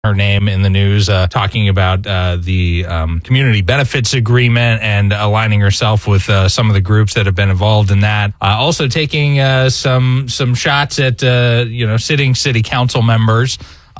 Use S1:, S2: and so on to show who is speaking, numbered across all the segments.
S1: her name in the news, talking about the community benefits agreement and aligning herself with some of the groups that have been involved in that. Also taking some shots at sitting city council members.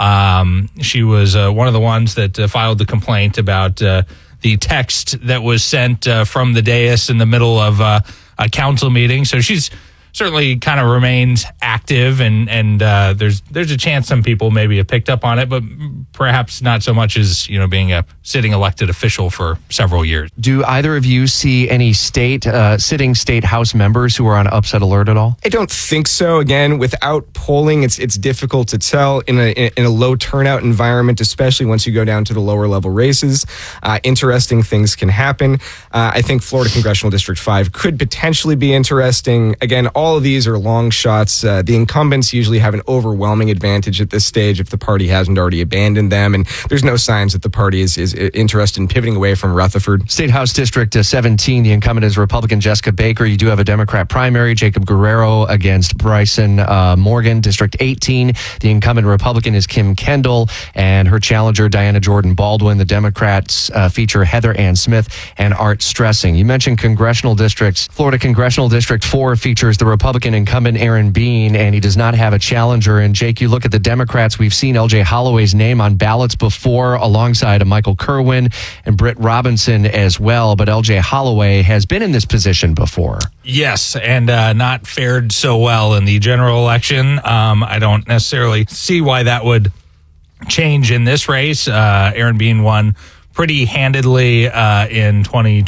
S1: She was one of the ones that filed the complaint about the text that was sent from the dais in the middle of a council meeting. So she's certainly kind of remains active, and there's a chance some people maybe have picked up on it, but perhaps not so much as being a sitting elected official for several years.
S2: Do either of you see any sitting state house members who are on upset alert at all?
S3: I don't think so. Again, without polling, it's difficult to tell in a low turnout environment, especially once you go down to the lower level races. Interesting things can happen. I think Florida Congressional District 5 could potentially be interesting. Again, all of these are long shots. The incumbents usually have an overwhelming advantage at this stage if the party hasn't already abandoned them, and there's no signs that the party is interested in pivoting away from Rutherford.
S2: State House District 17, the incumbent is Republican Jessica Baker. You do have a Democrat primary, Jacob Guerrero against Bryson Morgan. District 18, the incumbent Republican is Kim Kendall, and her challenger, Diana Jordan Baldwin. The Democrats feature Heather Ann Smith and Art Stressing. You mentioned congressional districts. Florida Congressional District 4 features the Republican incumbent Aaron Bean, and he does not have a challenger. And Jake, you look at the Democrats, we've seen L.J. Holloway's name on ballots before alongside Michael Kerwin and Britt Robinson as well, but L.J. Holloway has been in this position before.
S1: Yes, and not fared so well in the general election. I don't necessarily see why that would change in this race. Aaron Bean won pretty handedly in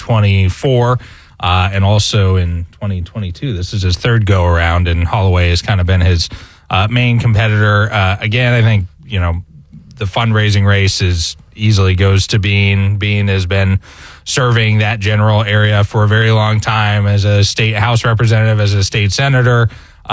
S1: 2024 and also in 2022. This is his third go around, and Holloway has kind of been his main competitor. Again, I think, the fundraising race easily goes to Bean. Bean has been serving that general area for a very long time as a state house representative, as a state senator.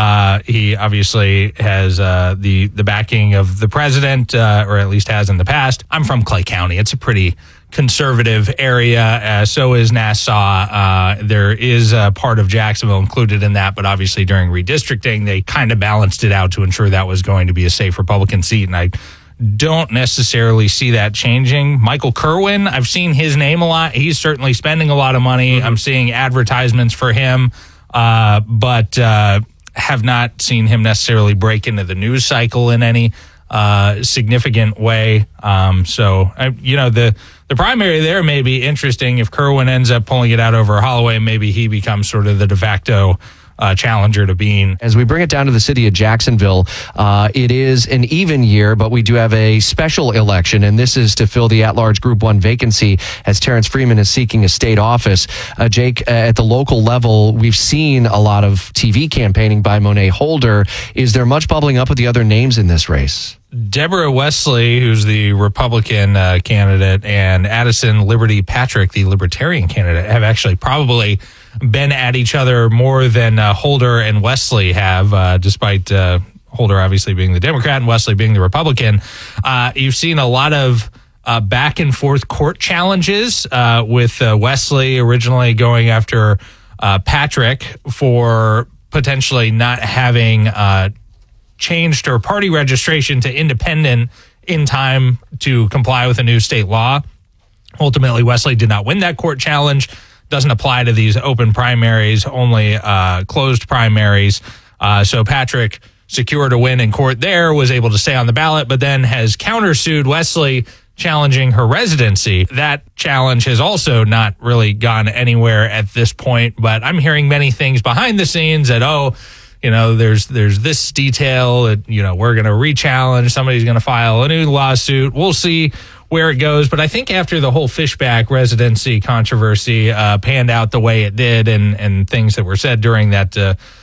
S1: He obviously has the backing of the president, or at least has in the past. I'm from Clay County. It's a pretty conservative area. So is Nassau. There is a part of Jacksonville included in that, but obviously during redistricting, they kind of balanced it out to ensure that was going to be a safe Republican seat. And I don't necessarily see that changing. Michael Kerwin, I've seen his name a lot. He's certainly spending a lot of money. Mm-hmm. I'm seeing advertisements for him, but have not seen him necessarily break into the news cycle in any significant way. The primary there may be interesting. If Kerwin ends up pulling it out over Holloway, maybe he becomes sort of the de facto challenger to Bean.
S2: As we bring it down to the city of Jacksonville, it is an even year, but we do have a special election, and this is to fill the at-large Group 1 vacancy as Terrence Freeman is seeking a state office. Jake, at the local level, we've seen a lot of TV campaigning by Monet Holder. Is there much bubbling up with the other names in this race?
S1: Deborah Wesley, who's the Republican candidate, and Addison Liberty Patrick, the Libertarian candidate, have actually probably been at each other more than Holder and Wesley have, despite Holder obviously being the Democrat and Wesley being the Republican. You've seen a lot of back and forth court challenges with Wesley originally going after Patrick for potentially not having changed her party registration to independent in time to comply with a new state law. Ultimately, Wesley did not win that court challenge. Doesn't apply to these open primaries, only closed primaries. So Patrick secured a win in court there, was able to stay on the ballot, but then has countersued Wesley, challenging her residency. That challenge has also not really gone anywhere at this point, but I'm hearing many things behind the scenes that, there's this detail that, we're going to re-challenge. Somebody's going to file a new lawsuit. We'll see where it goes. But I think after the whole Fishback residency controversy panned out the way it did and things that were said during that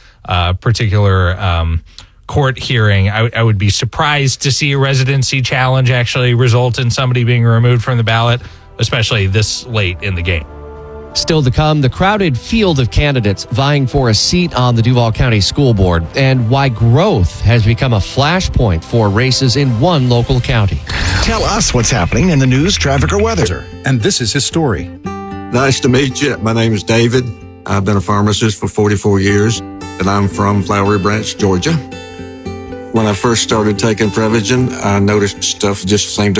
S1: particular court hearing, I would be surprised to see a residency challenge actually result in somebody being removed from the ballot, especially this late in the game.
S2: Still to come, the crowded field of candidates vying for a seat on the Duval County School Board, and why growth has become a flashpoint for races in one local county.
S4: Tell us what's happening in the news, traffic, or weather.
S5: And this is his story.
S6: Nice to meet you. My name is David. I've been a pharmacist for 44 years, and I'm from Flowery Branch, Georgia. When I first started taking Prevagen, I noticed stuff just seemed